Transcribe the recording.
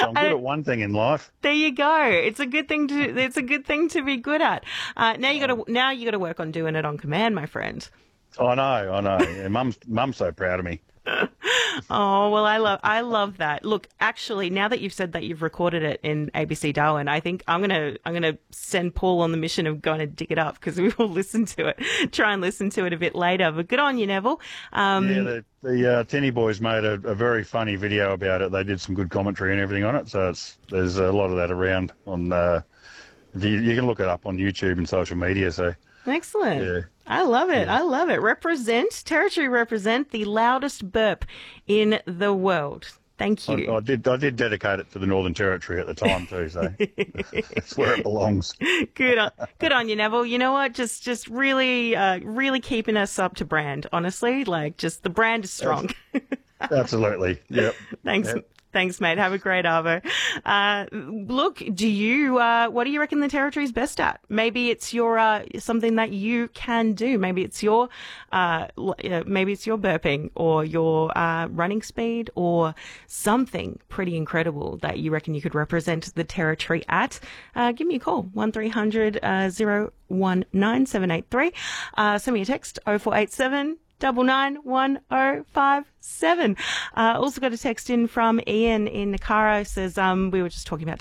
I'm good at one thing in life. There you go. It's a good thing to be good at. Now you got to work on doing it on command, my friend. I know. Yeah, Mum's so proud of me. Oh, well, I love that. Look, actually, now that you've said that you've recorded it in ABC Darwin, I think I'm gonna send Paul on the mission of going to dig it up, because we will listen to it, try and listen to it a bit later. But good on you, Neville. Yeah, the Tenny Boys made a very funny video about it. They did some good commentary and everything on it. So there's a lot of that around on. You can look it up on YouTube and social media. So. Excellent. Yeah. I love it. I love it. Territory represent the loudest burp in the world. Thank you. I did dedicate it to the Northern Territory at the time too, so that's where it belongs. Good on you, Neville. You know what? Just really keeping us up to brand. Honestly, like, just the brand is strong. Absolutely. Yep. Thanks. Yep. Thanks, mate. Have a great arvo. Look, what do you reckon the Territory's best at? Maybe it's your something that you can do. Maybe it's your burping, or your running speed, or something pretty incredible that you reckon you could represent the Territory at. Give me a call, 1300 019 783. Send me a text, 0487 991057. Also got a text in from Ian in Nakara. Says, we were just talking about